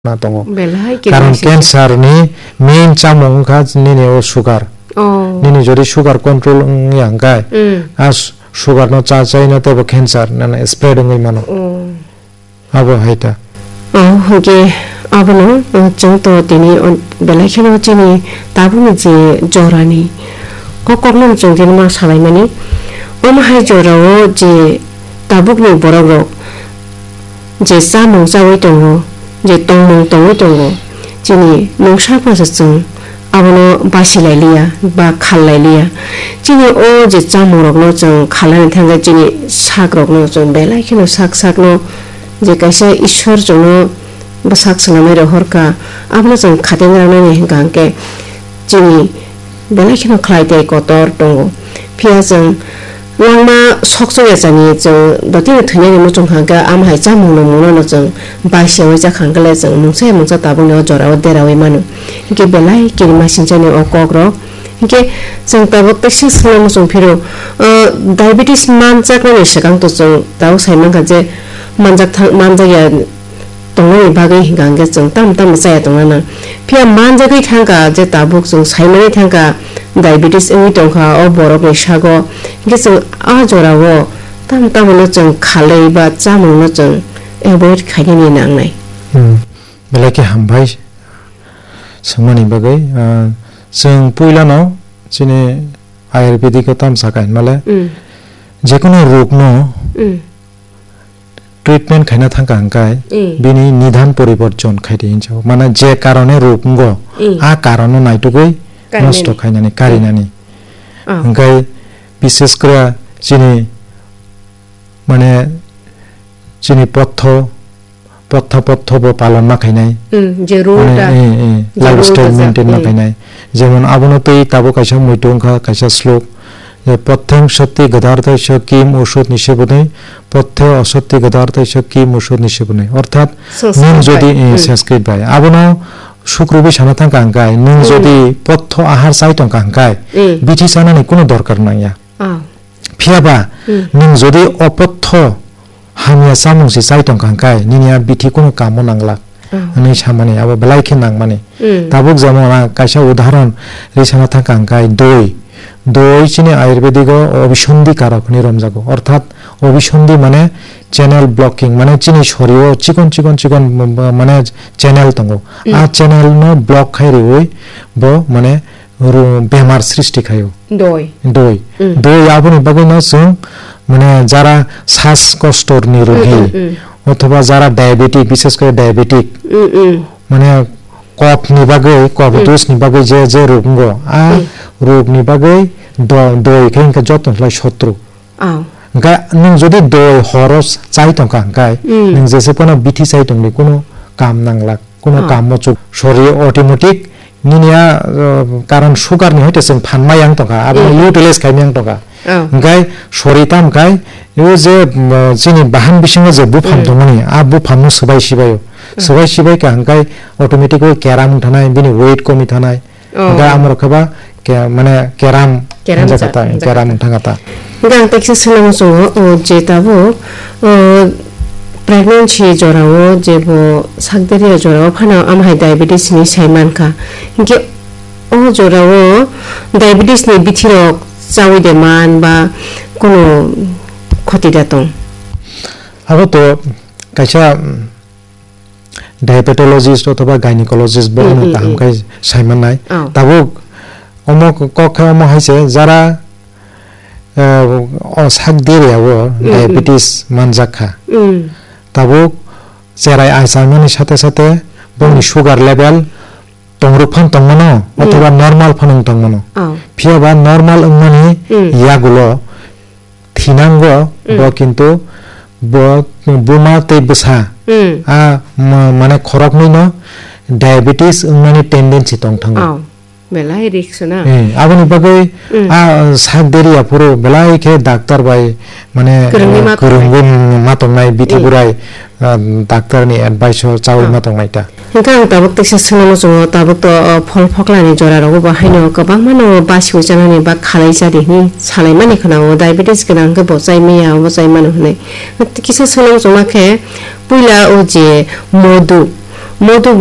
na tongo karon cancer ni main chamung kha nini o sugar nini jodi sugar control yang kai as sugar no cha chai na to cancer na spread ngai mano abo haita hoge abono jongto tini belai kheno chini tabuni je jorani kokoknom jongtin ma salai mani oma hai jorao je tabukni borok je samung sawi tongo je tongmung tongo tongo chini nongsa pasa chung abono basilai liya ba khallai liya chini o je chamurok no chung khalani thanga chini sakrok no chung belai kheno sak no je kaisa ishwar chung basak sanamai ro horka abono chung khatengra nani hingangke chini belai kheno khlai te kotor tongo phia chung langma sokso ya jani chung doti thune ni chung hanga am hai cha mung no no chung ba sewa cha khang gale chung mungse mungsa tabu no jora dera we manu ke belai ke ma sinjani o kokro ke chung tabu peksi slam chung phiro diabetes man cha ko sekang to chung taw saimang ka je manja ya tongo bagai hinganga chung tam sa tongana phia manja kai thanga je tabu chung saimani thanga diabetes emi tongkha o borok ni sago geso a jorawo tam no chung khalei ba chamung no chung avoid khaini nangnai belaki hambai samani bagai chung puila no chine ayurvedic tam sakai male jekono rog no treatment khaina thangka angkai bini nidhan poriborjon khaide injao mana je karone rog ngo a karono naitugoi নষ্ট খাইনানি কারিনানি ওঙ্কাই বিশেষ করে চিনি মানে চিনি পথ্য পালন না খাইনাই যে রুলটা লাইফস্টাইল মেইনটেইন না খাইনাই যেমন আবনতই তাবো কাইসা মইটংখা কাইসা শ্লোক যে পথ্যং সত্যি গদার্থৈষ কিম ঔষধ নিষেবনে পথ্য অসত্যি গদার্থৈষ কিম ঔষধ নিষেবনে অর্থাৎ নিম যদি সংস্কৃত ভাই আবনো শুক্রবি সানা থাকা আঙ্কাই নং যদি পথ্য আহার চাইতং কাঙ্কাই বিটি সানানি কোনো দরকার নাইয়া ফিয়াবা নং যদি অপথ্য হামিয়া সামুংসি চাইতং কাঙ্কাই নিনিয়া বিটি কোনো কামো নাংলা नै সামানি আবার বেলাইখে নাংমানি তাবুক যেমন কাইসা উদাহরণ রিসানা থাকা আঙ্কাই দই চিনি আয়ুর্বেদিক অভিসন্ধি কারক নিরমজাগো অর্থাৎ অভিসন্ধি মানে চ্যানেল ব্লকিং মানে চিনি শরীর চিকন মানে চ্যানেল তঙ্গ আর চ্যানেল ন ব্লক খাই রে ব মানে বেমার সৃষ্টি খায়ো দই আপনি বাকি না মানে যারা শ্বাসকষ্টর নিরোগী অথবা যারা ডায়াবেটিক বিশেষ করে ডায়াবেটিক মানে কফ নিবাগে কফ দোষ নিবাগে যে রোগ আ রোগ নিবাগে দই খাইনকা যত্ন লাই শত্রু গা নং যদি দই হরস চাইতং কাঙ্কাই নং যেসে কোনো বিথি চাইতং নি কোনো কাম নাংলা কোনো কাম মচুক শরীর অটোমেটিক নিনিয়া কারণ সুগার নি হইতেছেন ফানমায়াং তকা আবার ইউটিলাইজ খাইমাং তকা গাই শরীতাম গাই ইউ যে চিনি বাহান বিসঙ্গে যে বুফাম দমনি আ বুফাম সবাই সিবাই কাঙ্কাই অটোমেটিক ওই ক্যারাম থানায় বিনি ওয়েট কমি থানায় গা আমরা খাবা মানে ক্যারাম জায়গাটা ক্যারাম থাকাটা gang teksa senang so je tabo pregnancy jorao je bo sakderi jorao phana am hai diabetes ni saiman kha ge o jorao diabetes ni bithiro chawi de man ba kono khoti datong abo to kaisa diabetologist অথবা gynecologist বনো কাম কাই saiman nai tabo omo kokha omo haise jara সাকদেরিয়াও diabetes মানজাখা তাবুক যেরাই আইসাইমানি সাথে বংনি sugar level তংরুফান তংমনো অথবা normal ফানং তংমনো ফিয়াবা normal উংমানি ইয়াগুলো থিনাঙ্গ ব কিন্তু বুমা তে বসা মানে খরক নইনো diabetes উংমানি tendency তংথাঙ্গ belai riksona aboni bagai sakderi apuro belai ke doctor bai mane kurungum matongnai biti burai doctor ni advice chawi matongnai ta hingkang tabuk teksa sunano jongo tabuk to phol phoklani jora rogo ba haino kabang mano basiu janani ba khalai jari ni salai mani khana o diabetes ganang ke bojai meya bojai manu hne kisa sunano joma ke puila o je modu modu